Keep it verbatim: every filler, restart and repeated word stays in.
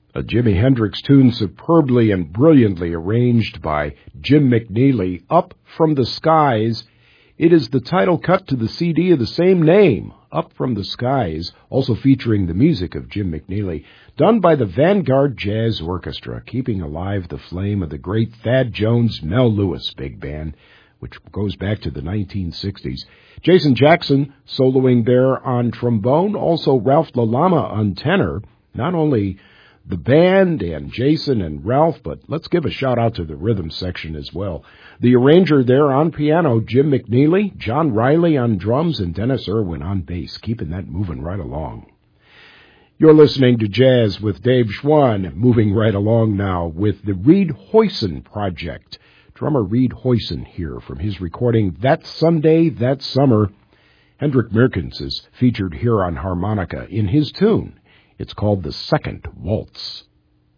A Jimi Hendrix tune superbly and brilliantly arranged by Jim McNeely, Up From the Skies. It is the title cut to the C D of the same name, Up From the Skies, also featuring the music of Jim McNeely, done by the Vanguard Jazz Orchestra, keeping alive the flame of the great Thad Jones Mel Lewis Big Band, which goes back to the nineteen sixties. Jason Jackson soloing there on trombone, also Ralph LaLama on tenor. Not only the band and Jason and Ralph, but let's give a shout-out to the rhythm section as well. The arranger there on piano, Jim McNeely, John Riley on drums, and Dennis Irwin on bass, keeping that moving right along. You're listening to Jazz with Dave Schwann, moving right along now with the Reed Hoyson Project. Drummer Reed Hoyson here from his recording That Sunday, That Summer. Hendrik Meerkens is featured here on harmonica in his tune. It's called The Second Waltz.